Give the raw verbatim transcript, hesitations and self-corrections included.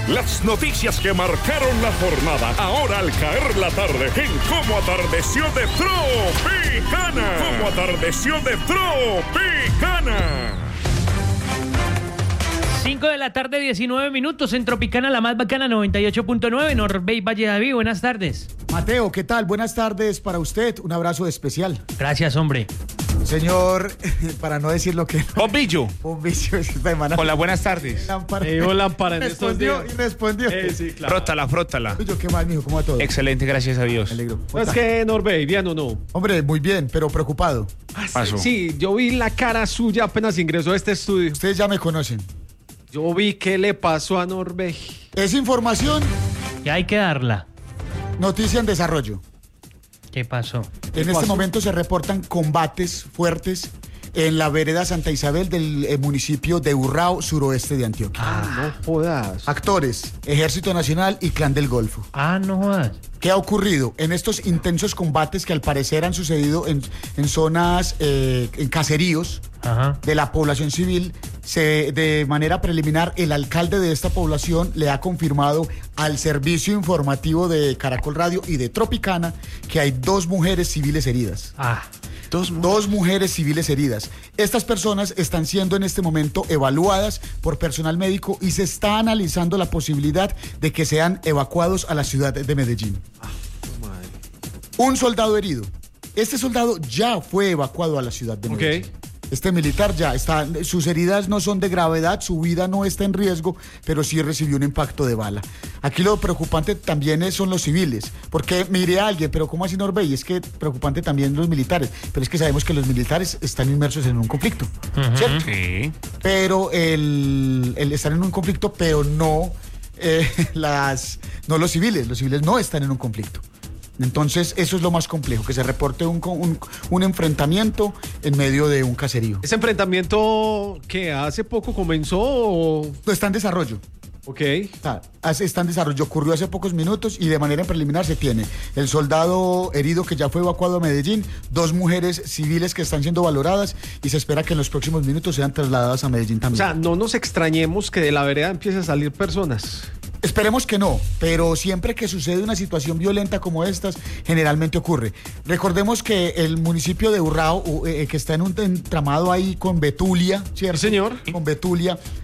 Las noticias que marcaron la jornada, ahora al caer la tarde, en Cómo Atardeció de Tropicana. Cómo Atardeció de Tropicana. cinco de la tarde, diecinueve minutos en Tropicana, la más bacana, noventa y ocho punto nueve. Norbey Valle David, buenas tardes. Mateo, ¿qué tal? Buenas tardes para usted. Un abrazo especial. Gracias, hombre. Señor, para no decir lo que... Bombillo. Bombillo. Esta semana... Hola, buenas tardes. Lámpara. Eh, hola, lámpara en estos Respondió días. y respondió. Eh, sí, claro. Frótala, frótala. Yo, ¿qué más, mijo? ¿Cómo va todo? Excelente, gracias a Dios. Me alegro. Pues que, Norbey, ¿bien o no? Hombre, muy bien, pero preocupado. Pasó. Sí, yo vi la cara suya apenas ingresó a este estudio. Ustedes ya me conocen. Yo vi qué le pasó a Norbey. Es información, Y hay que darla. noticia en desarrollo. ¿Qué pasó? En este momento se reportan combates fuertes en la vereda Santa Isabel del eh, municipio de Urrao, suroeste de Antioquia. Ah, no jodas. Actores, Ejército Nacional y Clan del Golfo. Ah, no jodas. ¿Qué ha ocurrido? En estos intensos combates que al parecer han sucedido en, en zonas, eh, en caseríos Ajá. de la población civil, se, de manera preliminar, el alcalde de esta población le ha confirmado al servicio informativo de Caracol Radio y de Tropicana que hay dos mujeres civiles heridas. Ah, Dos, dos mujeres civiles heridas. Estas personas están siendo en este momento evaluadas por personal médico y se está analizando la posibilidad de que sean evacuados a la ciudad de Medellín. Un soldado herido. Este soldado ya fue evacuado a la ciudad de Medellín. Ok. Este militar ya está, sus heridas no son de gravedad, su vida no está en riesgo, pero sí recibió un impacto de bala. Aquí lo preocupante también es- son los civiles, porque me diré a alguien, pero ¿cómo así, Norbey? Es que preocupante también los militares, pero es que sabemos que los militares están inmersos en un conflicto, ¿cierto? Sí. Pero el, el están en un conflicto, pero no, eh, las, no los civiles, los civiles no están en un conflicto. Entonces, eso es lo más complejo, que se reporte un, co- un, un enfrentamiento en medio de un caserío. ¿Ese enfrentamiento que hace poco comenzó o...? Está en desarrollo. Ok. Está, hace- está en desarrollo, ocurrió hace pocos minutos y de manera preliminar se tiene el soldado herido que ya fue evacuado a Medellín, dos mujeres civiles que están siendo valoradas y se espera que en los próximos minutos sean trasladadas a Medellín O también. sea, no nos extrañemos que de la vereda empiece a salir personas. Esperemos que no, pero siempre que sucede una situación violenta como estas, generalmente ocurre. Recordemos que el municipio de Urrao, u- eh, que está en un entramado ahí con Betulia, ¿cierto? Sí, señor. Con Betulia,